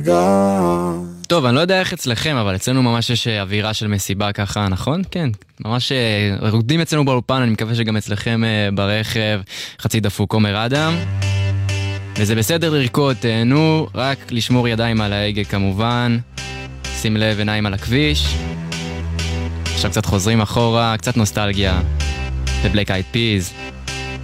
טוב, אני לא יודע איך אצלכם, אבל אצלנו ממש יש אווירה של מסיבה ככה, נכון? כן, ממש רוקדים אצלנו באולפן, אני מקווה שגם אצלכם ברכב, חצי דפוק עומר אדם. וזה בסדר לרקוד, תהנו, רק לשמור ידיים על ההגה כמובן, שים לב עיניים על הכביש. עכשיו קצת חוזרים אחורה, קצת נוסטלגיה, בבלק אייד פיז.